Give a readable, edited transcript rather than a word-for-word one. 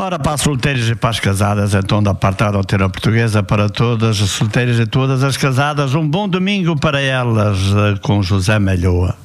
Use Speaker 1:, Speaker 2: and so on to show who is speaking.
Speaker 1: Ora, para as solteiras e para as casadas, então da parte da Antena Portuguesa, para todas as solteiras e todas as casadas, um bom domingo para elas, com José Malhoa.